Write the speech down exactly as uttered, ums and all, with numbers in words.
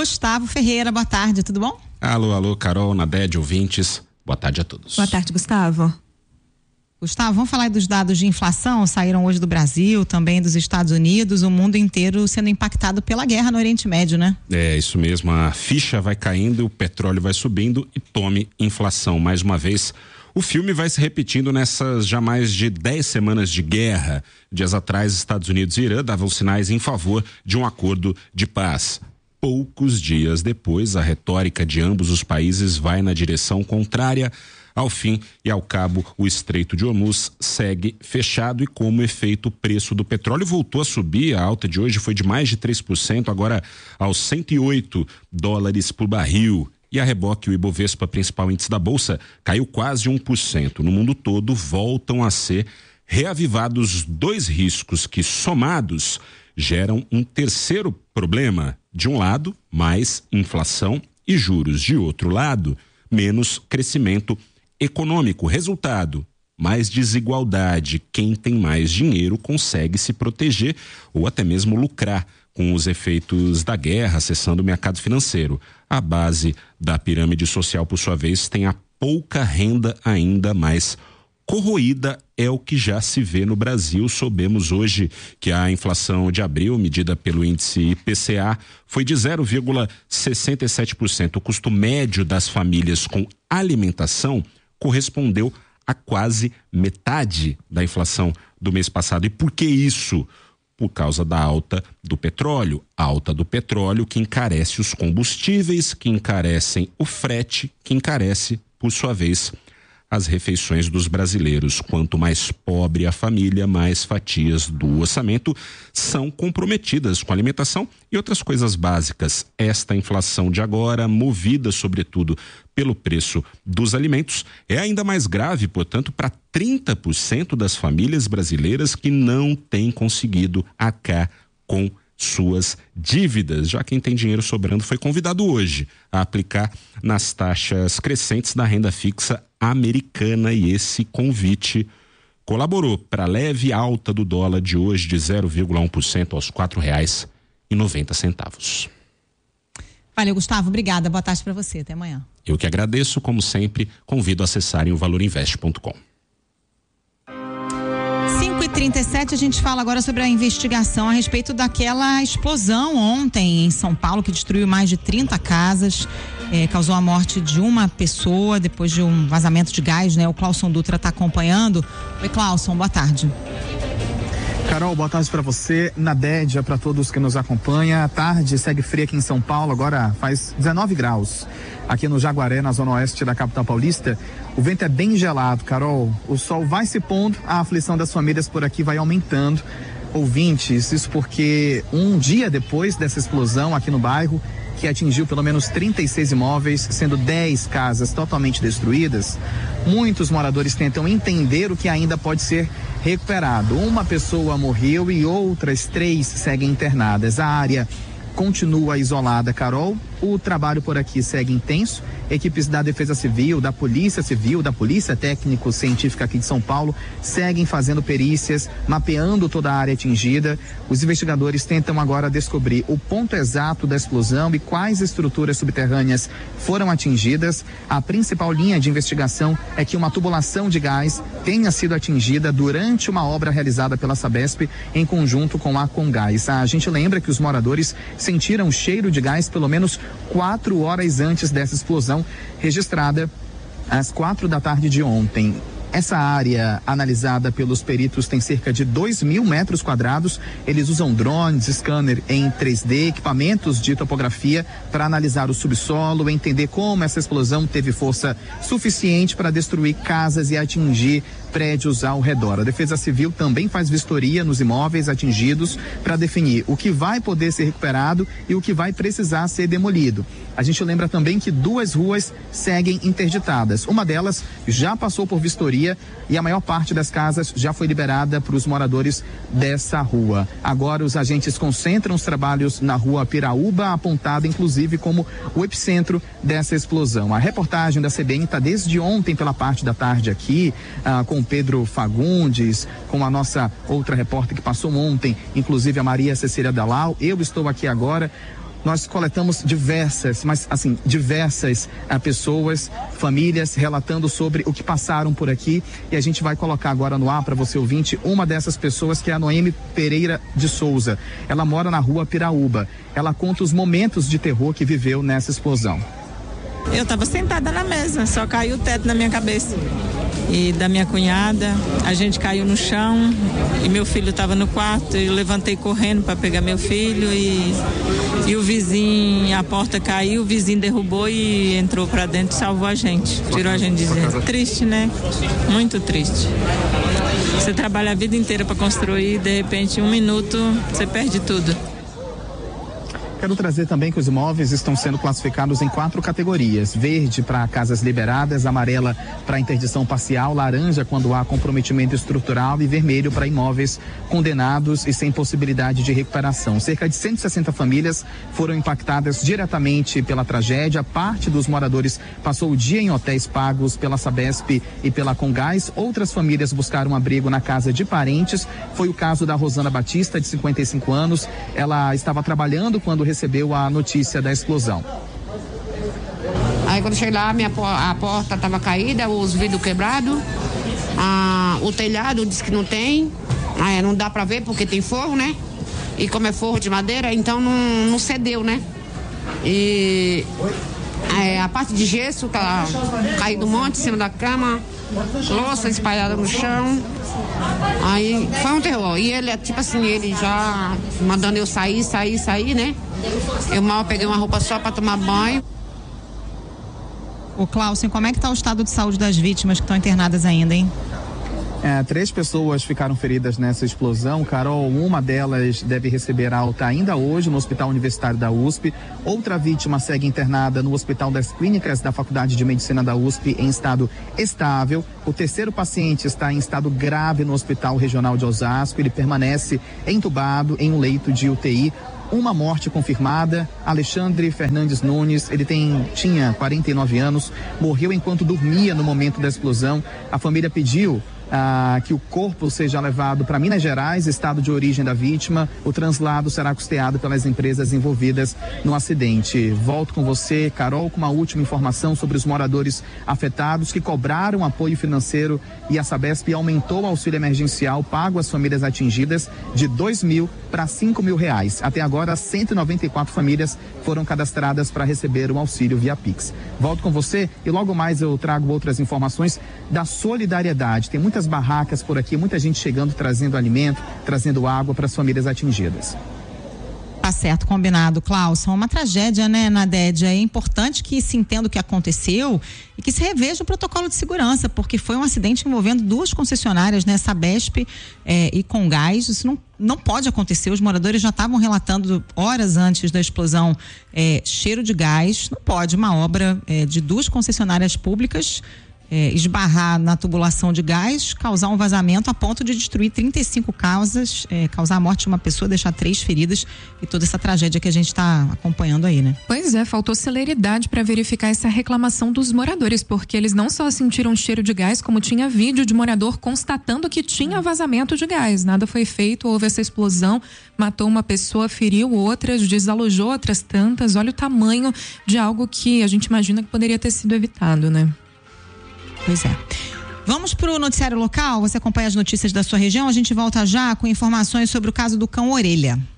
Gustavo Ferreira. Boa tarde, tudo bom? Alô, alô, Carol, Naded, ouvintes. Boa tarde a todos. Boa tarde, Gustavo. Gustavo, vamos falar dos dados de inflação, saíram hoje do Brasil, também dos Estados Unidos, o mundo inteiro sendo impactado pela guerra no Oriente Médio, né? É, isso mesmo, a ficha vai caindo, o petróleo vai subindo e tome inflação. Mais uma vez, o filme vai se repetindo nessas já mais de dez semanas de guerra. Dias atrás, Estados Unidos e Irã davam sinais em favor de um acordo de paz. Poucos dias depois, a retórica de ambos os países vai na direção contrária. Ao fim e ao cabo, o Estreito de Hormuz segue fechado e, como efeito, o preço do petróleo voltou a subir. A alta de hoje foi de mais de três por cento, agora aos cento e oito dólares por barril. E a reboque, o Ibovespa, principal índice da Bolsa, caiu quase um por cento. No mundo todo, voltam a ser reavivados dois riscos que, somados, geram um terceiro problema. De um lado, mais inflação e juros. De outro lado, menos crescimento econômico. Resultado, mais desigualdade. Quem tem mais dinheiro consegue se proteger ou até mesmo lucrar com os efeitos da guerra, acessando o mercado financeiro. A base da pirâmide social, por sua vez, tem a pouca renda ainda mais corroída. É o que já se vê no Brasil. Soubemos hoje que a inflação de abril, medida pelo índice I P C A, foi de zero vírgula sessenta e sete por cento. O custo médio das famílias com alimentação correspondeu a quase metade da inflação do mês passado. E por que isso? Por causa da alta do petróleo. A alta do petróleo que encarece os combustíveis, que encarecem o frete, que encarece, por sua vez, as refeições dos brasileiros. Quanto mais pobre a família, mais fatias do orçamento são comprometidas com alimentação e outras coisas básicas. Esta inflação de agora, movida sobretudo pelo preço dos alimentos, é ainda mais grave, portanto, para trinta por cento das famílias brasileiras que não têm conseguido arcar com suas dívidas. Já quem tem dinheiro sobrando foi convidado hoje a aplicar nas taxas crescentes da renda fixa americana, e esse convite colaborou para a leve alta do dólar de hoje de zero vírgula um por cento aos quatro reais e noventa centavos. Valeu, Gustavo, obrigada, boa tarde para você, até amanhã. Eu que agradeço, como sempre, convido a acessarem o valor invest ponto com. cinco e trinta e sete, a gente fala agora sobre a investigação a respeito daquela explosão ontem em São Paulo que destruiu mais de trinta casas, eh, causou a morte de uma pessoa depois de um vazamento de gás, né? O Clauson Dutra está acompanhando. Oi, Clauson, boa tarde. Carol, boa tarde para você, Nadédia, para todos que nos acompanham. A tarde segue fria aqui em São Paulo, agora faz dezenove graus. Aqui no Jaguaré, na zona oeste da capital paulista, o vento é bem gelado, Carol. O sol vai se pondo, a aflição das famílias por aqui vai aumentando. Ouvintes, isso porque um dia depois dessa explosão aqui no bairro, que atingiu pelo menos trinta e seis imóveis, sendo dez casas totalmente destruídas, muitos moradores tentam entender o que ainda pode ser recuperado. Uma pessoa morreu e outras três seguem internadas. A área continua isolada, Carol. O trabalho por aqui segue intenso. Equipes da Defesa Civil, da Polícia Civil, da Polícia Técnico-Científica aqui de São Paulo seguem fazendo perícias, mapeando toda a área atingida. Os investigadores tentam agora descobrir o ponto exato da explosão e quais estruturas subterrâneas foram atingidas. A principal linha de investigação é que uma tubulação de gás tenha sido atingida durante uma obra realizada pela Sabesp em conjunto com a Comgás. A gente lembra que os moradores sentiram cheiro de gás pelo menos quatro horas antes dessa explosão registrada às quatro da tarde de ontem. Essa área analisada pelos peritos tem cerca de dois mil metros quadrados. Eles usam drones, scanner em três D, equipamentos de topografia para analisar o subsolo, entender como essa explosão teve força suficiente para destruir casas e atingir prédios ao redor. A Defesa Civil também faz vistoria nos imóveis atingidos para definir o que vai poder ser recuperado e o que vai precisar ser demolido. A gente lembra também que duas ruas seguem interditadas. Uma delas já passou por vistoria e a maior parte das casas já foi liberada para os moradores dessa rua. Agora os agentes concentram os trabalhos na rua Piraúba, apontada inclusive como o epicentro dessa explosão. A reportagem da C B N está desde ontem pela parte da tarde aqui, ah, com Pedro Fagundes, com a nossa outra repórter que passou ontem, inclusive a Maria Cecília Dalal. Eu estou aqui agora. nós coletamos diversas, mas assim, diversas uh, pessoas, famílias, relatando sobre o que passaram por aqui, e a gente vai colocar agora no ar para você ouvinte uma dessas pessoas, que é a Noemi Pereira de Souza. Ela mora na rua Piraúba. Ela conta os momentos de terror que viveu nessa explosão. Eu estava sentada na mesa, só caiu o teto na minha cabeça. E da minha cunhada, a gente caiu no chão e meu filho estava no quarto. Eu levantei correndo para pegar meu filho e, e o vizinho, a porta caiu, o vizinho derrubou e entrou para dentro e salvou a gente. Tirou a gente de dentro. Triste, né? Muito triste. Você trabalha a vida inteira para construir e de repente, em um minuto, você perde tudo. Quero trazer também que os imóveis estão sendo classificados em quatro categorias: verde para casas liberadas, amarela para interdição parcial, laranja quando há comprometimento estrutural e vermelho para imóveis condenados e sem possibilidade de recuperação. Cerca de cento e sessenta famílias foram impactadas diretamente pela tragédia. Parte dos moradores passou o dia em hotéis pagos pela Sabesp e pela Congás. Outras famílias buscaram abrigo na casa de parentes. Foi o caso da Rosana Batista, de cinquenta e cinco anos. Ela estava trabalhando quando recebeu a notícia da explosão. Aí quando cheguei lá, minha, a porta estava caída, os vidros quebrados, a, o telhado disse que não tem, aí não dá para ver porque tem forro, né? E como é forro de madeira, então não, não cedeu, né? E é, a parte de gesso tá caído um monte em cima da cama, louça espalhada no chão. Aí foi um terror. E ele, tipo assim, ele já mandando eu sair, sair, sair, né? Eu mal peguei uma roupa só para tomar banho. Ô Cláudio, como é que tá o estado de saúde das vítimas que estão internadas ainda, hein? É, três pessoas ficaram feridas nessa explosão. Carol, uma delas deve receber alta ainda hoje no Hospital Universitário da U S P. Outra vítima segue internada no Hospital das Clínicas da Faculdade de Medicina da U S P em estado estável. O terceiro paciente está em estado grave no Hospital Regional de Osasco. Ele permanece entubado em um leito de U T I. Uma morte confirmada, Alexandre Fernandes Nunes, ele tem, tinha quarenta e nove anos, morreu enquanto dormia no momento da explosão. A família pediu Ah, que o corpo seja levado para Minas Gerais, estado de origem da vítima. O translado será custeado pelas empresas envolvidas no acidente. Volto com você, Carol, com uma última informação sobre os moradores afetados que cobraram apoio financeiro, e a Sabesp aumentou o auxílio emergencial pago às famílias atingidas de dois mil para cinco mil reais. Até agora, cento e noventa e quatro famílias foram cadastradas para receber o auxílio via Pix. Volto com você e logo mais eu trago outras informações da solidariedade. Tem muitas barracas por aqui, muita gente chegando, trazendo alimento, trazendo água para as famílias atingidas. Tá certo, combinado, Cláudio. Uma tragédia, né, Nadédia? É importante que se entenda o que aconteceu e que se reveja o protocolo de segurança, porque foi um acidente envolvendo duas concessionárias, né, Sabesp eh, e Congás. Isso não, não pode acontecer. Os moradores já estavam relatando horas antes da explosão eh, cheiro de gás. Não pode uma obra eh, de duas concessionárias públicas É, esbarrar na tubulação de gás, causar um vazamento a ponto de destruir trinta e cinco casas, é, causar a morte de uma pessoa, deixar três feridas e toda essa tragédia que a gente está acompanhando aí, né? Pois é, faltou celeridade para verificar essa reclamação dos moradores, porque eles não só sentiram cheiro de gás, como tinha vídeo de morador constatando que tinha vazamento de gás. Nada foi feito, houve essa explosão, matou uma pessoa, feriu outras, desalojou outras tantas. Olha o tamanho de algo que a gente imagina que poderia ter sido evitado, né? Pois é. Vamos para o noticiário local. Você acompanha as notícias da sua região. A gente volta já com informações sobre o caso do cão orelha.